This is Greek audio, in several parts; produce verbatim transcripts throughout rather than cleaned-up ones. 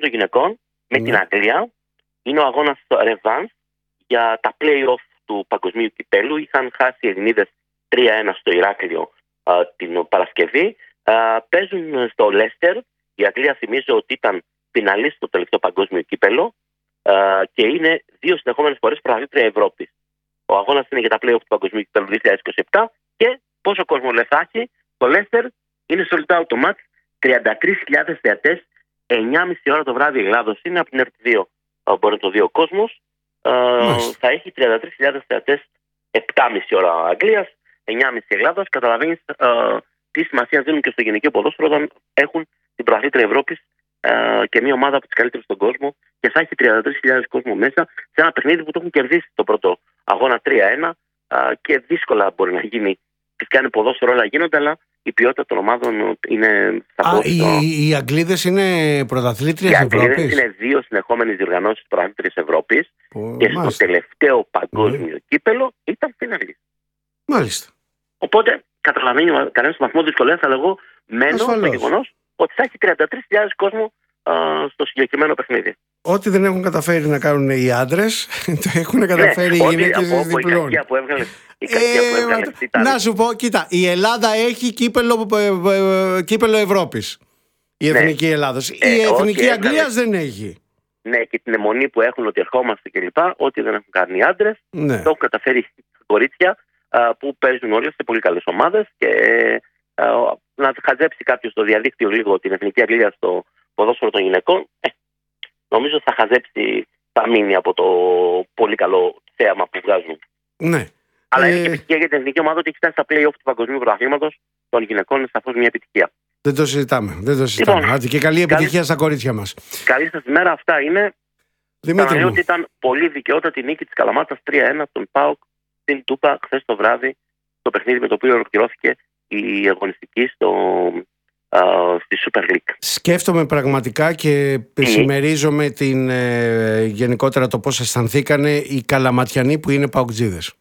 των γυναικών με ναι. την Αγγλία. Είναι ο αγώνας Revans για τα play-off του παγκοσμίου κυπέλου. Είχαν χάσει οι Ελληνίδες τρία ένα στο Ηράκλειο α, την Παρασκευή. Α, παίζουν στο Λέστερ. Η Αγγλία, θυμίζω ότι ήταν φιναλίστ στο τελευταίο παγκόσμιο κύπελο α, και είναι δύο συνεχόμενες φορές πρωταθλήτρια Ευρώπης. Ο αγώνας είναι για τα play-off του παγκοσμίου κυπέλου δύο χιλιάδες είκοσι επτά και πόσο κόσμο λες θα έχει το Λέστερ. Είναι sold out το match, τριάντα τρεις χιλιάδες θεατές, εννιά και μισή ώρα το βράδυ η Ελλάδος είναι, από την ΕΡΤ δύο μπορεί να το δει ο κόσμος. Uh, θα έχει τριάντα τρεις χιλιάδες θεατές, επτά και μισή ώρα Αγγλίας, εννιά και μισή Ελλάδος. Καταλαβαίνεις uh, τι σημασία δίνουν και στο γυναικείο ποδόσφαιρο όταν έχουν την πρωταθλήτρια Ευρώπης uh, και μια ομάδα από τις καλύτερες στον κόσμο και θα έχει τριάντα τρεις χιλιάδες κόσμο μέσα σε ένα παιχνίδι που το έχουν κερδίσει το πρώτο αγώνα τρία ένα uh, και δύσκολα μπορεί να γίνει. Φυσικά είναι ποδόσφαιρο, όλα γίνονται, αλλά η ποιότητα των ομάδων είναι Α, οι, οι Αγγλίδες είναι πρωταθλήτριες Ευρώπης. Οι Αγγλίδες είναι δύο συνεχόμενες διοργανώσεις πρωταθλήτριες Ευρώπης oh, και μάλιστα. Στο τελευταίο παγκόσμιο mm. κύπελο ήταν φιναλίστ. Μάλιστα. Οπότε καταλαβαίνει κανένας βαθμό δυσκολίας, αλλά εγώ μένω στο γεγονός ότι θα έχει τριάντα τρεις χιλιάδες κόσμο α, στο συγκεκριμένο παιχνίδι. Ό,τι δεν έχουν καταφέρει να κάνουν οι άντρες, το έχουν καταφέρει ναι, οι γυναίκες διπλών. Η που έβγαλε, η ε, που ήταν... Να σου πω, κοίτα, η Ελλάδα έχει κύπελο, κύπελο Ευρώπης. Η εθνική ναι. Ελλάδος. Η ε, εθνική Αγγλίας δεν έχει. Ναι, και την αιμονή που έχουν ότι ερχόμαστε κλπ. Ό,τι δεν έχουν κάνει οι άντρες, ναι. Το έχουν καταφέρει κορίτσια α, που παίζουν όλες σε πολύ καλές ομάδες. Και α, να χαζέψει κάποιο στο διαδίκτυο λίγο την εθνική Αγγλία στο ποδόσφαιρο των γυναικών. Ε, Νομίζω θα χαζέψει, θα μείνει από το πολύ καλό θέαμα που βγάζουν. Ναι. Αλλά ε... είναι και επιτυχία για την εθνική ομάδα ότι έχει φτάσει στα play-off του παγκοσμίου πρωταθλήματος των γυναικών. Είναι σαφώς μια επιτυχία. Δεν το συζητάμε. Δεν το συζητάμε. Λοιπόν, άντε και καλή επιτυχία καλή... στα κορίτσια μας. Καλή σας ημέρα. Αυτά είναι. Θα λέω ότι ήταν πολύ δικαιότατη νίκη της Καλαμάτας τρία ένα στον ΠΑΟΚ στην Τούπα χθες το βράδυ. Το παιχνίδι με το οποίο ολοκληρώθηκε η αγωνιστική στο. Uh, στη Super League. Σκέφτομαι πραγματικά και mm. συμμερίζομαι την, ε, γενικότερα το πώς αισθανθήκανε οι καλαματιανοί που είναι παοκτζίδες.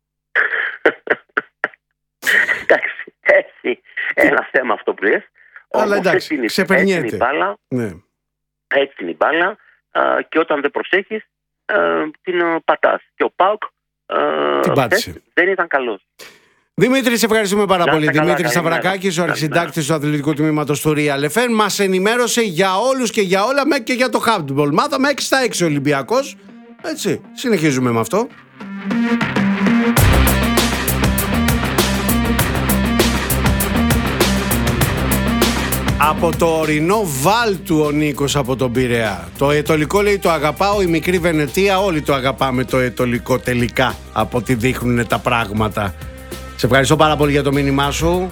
Εντάξει, έτσι ένα θέμα αυτό που λες. Αλλά εντάξει, ξεπερνιέται. Έτσι είναι η μπάλα, ναι. έτσι είναι η μπάλα uh, και όταν δεν προσέχεις uh, την uh, πατάς. Και ο ΠΑΟΚ uh, δεν ήταν καλός. Δημήτρη, σε ευχαριστούμε πάρα να, πολύ. Δημήτρη Σαβρακάκης, ο αρχισυντάκτης του αθλητικού τμήματος του Real εφ εμ, μας ενημέρωσε για όλους και για όλα, μέχρι και για το handball. Μάθαμε έξι στα έξι Ολυμπιακός. Έτσι, συνεχίζουμε με αυτό. Από το ορεινό Βάλτου ο Νίκος από τον Πειραιά. Το ετωλικό λέει το αγαπάω, η μικρή Βενετία, όλοι το αγαπάμε το ετωλικό τελικά, από ό,τι δείχνουν τα πράγματα. Σε ευχαριστώ πάρα πολύ για το μήνυμά σου.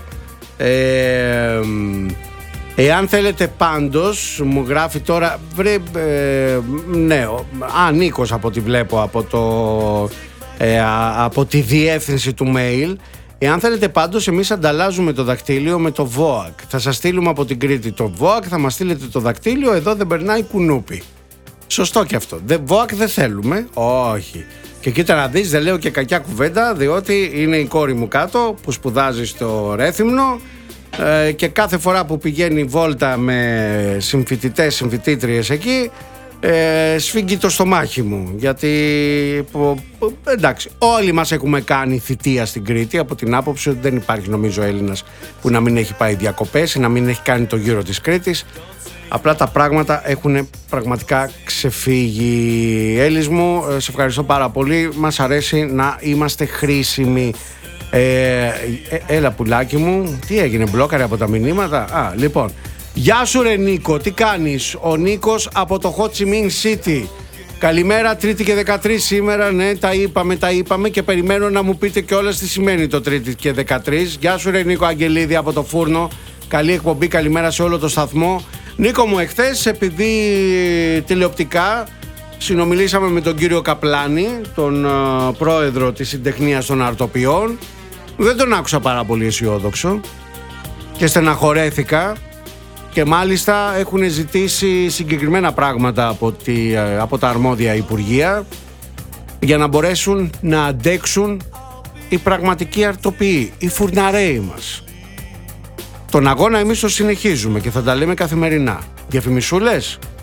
Ε, εάν θέλετε πάντως, μου γράφει τώρα, βρε, ε, ναι, α, Νίκος από ό,τι βλέπω από, το, ε, από τη διεύθυνση του mail. Εάν θέλετε πάντως, εμείς ανταλλάζουμε το δακτύλιο με το ΒΟΑΚ. Θα σας στείλουμε από την Κρήτη το ΒΟΑΚ, θα μας στείλετε το δακτύλιο, εδώ δεν περνάει κουνούπι. Σωστό και αυτό. ΒΟΑΚ δεν θέλουμε, όχι. Και κοίτα να δεις, δεν λέω και κακιά κουβέντα, διότι είναι η κόρη μου κάτω που σπουδάζει στο Ρέθυμνο ε, και κάθε φορά που πηγαίνει βόλτα με συμφοιτητές, συμφοιτήτριες εκεί, ε, σφίγγει το στομάχι μου. Γιατί πο, πο, εντάξει, όλοι μας έχουμε κάνει θητεία στην Κρήτη, από την άποψη ότι δεν υπάρχει νομίζω Έλληνας που να μην έχει πάει διακοπές ή να μην έχει κάνει το γύρο της Κρήτης. Απλά τα πράγματα έχουν πραγματικά ξεφύγει. Έλλης μου, σε ευχαριστώ πάρα πολύ. Μας αρέσει να είμαστε χρήσιμοι. ε, ε, Έλα πουλάκι μου. Τι έγινε, μπλόκαρε από τα μηνύματα? Α, λοιπόν, γεια σου ρε Νίκο, τι κάνεις? Ο Νίκος από το Ho Chi Minh City. Καλημέρα, Τρίτη και δεκατρείς σήμερα. Ναι, τα είπαμε, τα είπαμε και περιμένω να μου πείτε κιόλας τι σημαίνει το Τρίτη και δεκατρείς. Γεια σου ρε Νίκο Αγγελίδη από το Φούρνο. Καλή εκπομπή, καλημέρα σε όλο το σταθμό. Νίκο μου, εχθές επειδή τηλεοπτικά συνομιλήσαμε με τον κύριο Καπλάνη, τον uh, πρόεδρο της Συντεχνίας των Αρτοποιών, δεν τον άκουσα πάρα πολύ αισιόδοξο και στεναχωρέθηκα και μάλιστα έχουν ζητήσει συγκεκριμένα πράγματα από, τη, από τα αρμόδια υπουργεία για να μπορέσουν να αντέξουν οι πραγματικοί αρτοποιοί, οι φουρναρέοι μας. Τον αγώνα εμείς το συνεχίζουμε και θα τα λέμε καθημερινά. Διαφημισούλες,